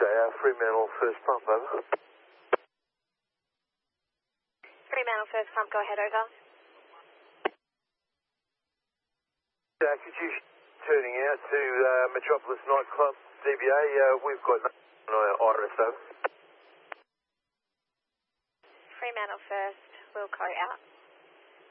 Fremantle first pump, over. Fremantle first pump, go ahead, over. Could you turning out to Metropolis Nightclub, DBA? We've got Iris, over. Fremantle first, Wilco out.